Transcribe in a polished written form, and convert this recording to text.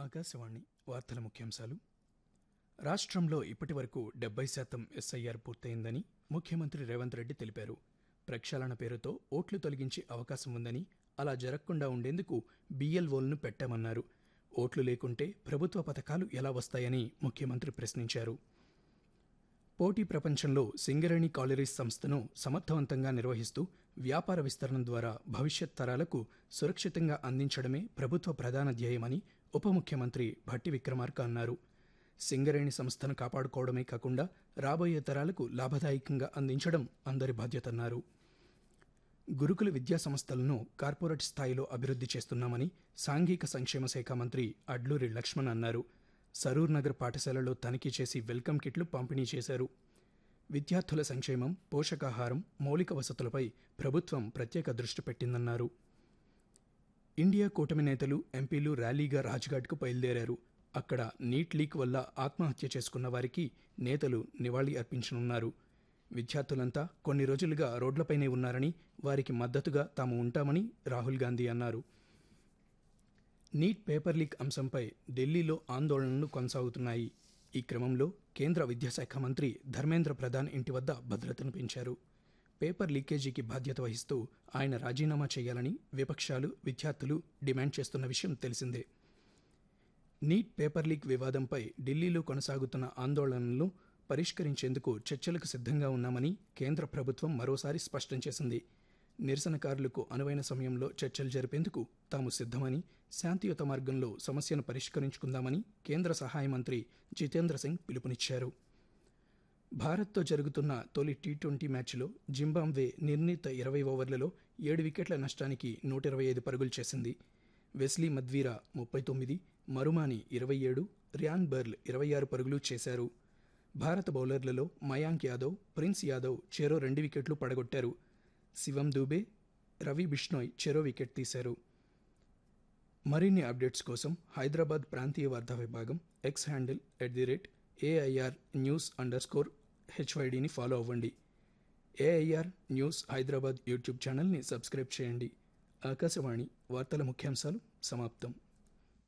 ఆకాశవాణి వార్తల ముఖ్యాంశాలు. రాష్ట్రంలో ఇప్పటివరకు 70% ఎస్ఐఆర్ పూర్తయిందని ముఖ్యమంత్రి రేవంత్ రెడ్డి తెలిపారు. ప్రక్షాళన పేరుతో ఓట్లు తొలగించే అవకాశం ఉందని, అలా జరగకుండా ఉండేందుకు బీఎల్ఓలను పెట్టామన్నారు. ఓట్లు లేకుంటే ప్రభుత్వ పథకాలు ఎలా వస్తాయని ముఖ్యమంత్రి ప్రశ్నించారు. పోటీ ప్రపంచంలో సింగరేణి కాలరీస్ సంస్థను సమర్థవంతంగా నిర్వహిస్తూ వ్యాపార విస్తరణ ద్వారా భవిష్యత్ తరాలకు సురక్షితంగా అందించడమే ప్రభుత్వ ప్రధాన ధ్యేయమని ఉప ముఖ్యమంత్రి భట్టి విక్రమార్క అన్నారు. సింగరేణి సంస్థను కాపాడుకోవడమే కాకుండా రాబోయే తరాలకు లాభదాయకంగా అందించడం అందరి బాధ్యతన్నారు. గురుకుల విద్యా సంస్థలను కార్పొరేట్ స్థాయిలో అభివృద్ధి చేస్తున్నామని సాంఘిక సంక్షేమ శాఖ మంత్రి అడ్లూరి లక్ష్మణ్ అన్నారు. సరూర్ నగర్ పాఠశాలలో తనిఖీ చేసి వెల్కమ్ కిట్లు పంపిణీ చేశారు. విద్యార్థుల సంక్షేమం, పోషకాహారం, మౌలిక వసతులపై ప్రభుత్వం ప్రత్యేక దృష్టి పెట్టిందన్నారు. ఇండియా కూటమి నేతలు, ఎంపీలు ర్యాలీగా రాజ్ఘాట్కు బయలుదేరారు. అక్కడ నీట్ లీక్ వల్ల ఆత్మహత్య చేసుకున్న వారికి నేతలు నివాళి అర్పించనున్నారు. విద్యార్థులంతా కొన్ని రోజులుగా రోడ్లపైనే ఉన్నారని, వారికి మద్దతుగా తాము ఉంటామని రాహుల్ గాంధీ అన్నారు. నీట్ పేపర్ లీక్ అంశంపై ఢిల్లీలో ఆందోళనలు కొనసాగుతున్నాయి. ఈ క్రమంలో కేంద్ర విద్యాశాఖ మంత్రి ధర్మేంద్ర ప్రధాన్ ఇంటి వద్ద భద్రతను పెంచారు. పేపర్ లీకేజీకి బాధ్యత వహిస్తూ ఆయన రాజీనామా చేయాలని విపక్షాలు, విద్యార్థులు డిమాండ్ చేస్తున్న విషయం తెలిసిందే. నీట్ పేపర్ లీక్ వివాదంపై ఢిల్లీలో కొనసాగుతున్న ఆందోళనలను పరిష్కరించేందుకు చర్చలకు సిద్ధంగా ఉన్నామని కేంద్ర ప్రభుత్వం మరోసారి స్పష్టం చేసింది. నిరసనకారులకు అనువైన సమయంలో చర్చలు జరిపేందుకు తాము సిద్ధమని, శాంతియుత మార్గంలో సమస్యను పరిష్కరించుకుందామని కేంద్ర సహాయ మంత్రి జితేంద్ర సింగ్ పిలుపునిచ్చారు. భారత్తో జరుగుతున్న తొలి టీ20 మ్యాచ్లో జింబాబ్వే నిర్ణీత 20 ఓవర్లలో 7 వికెట్ల నష్టానికి 125 పరుగులు చేసింది. వెస్లీ మద్వీరా 39, మరుమాని 27, ర్యాన్ బర్ల్ 26 పరుగులు చేశారు. భారత బౌలర్లలో మయాంక్ యాదవ్, ప్రిన్స్ యాదవ్ చెరో 2 వికెట్లు పడగొట్టారు. శివం దూబే, రవి బిష్ణోయ్ చెరో వికెట్ తీశారు. మరిన్ని అప్డేట్స్ కోసం హైదరాబాద్ ప్రాంతీయ వార్తా విభాగం ఎక్స్ హ్యాండిల్ @AIR News_HYDని ఫాలో అవ్వండి. AIR న్యూస్ హైదరాబాద్ యూట్యూబ్ ఛానల్ని సబ్స్క్రైబ్ చేయండి. ఆకాశవాణి వార్తల ముఖ్యాంశాలు సమాప్తం.